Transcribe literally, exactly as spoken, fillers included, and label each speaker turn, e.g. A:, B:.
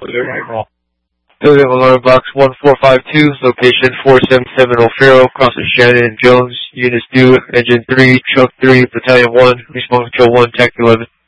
A: Building alarm box one four five two, location four seven seven O'Farrell, crossing Shannon and Jones, units due, engine three, truck three, battalion one, response control one, taxi eleven.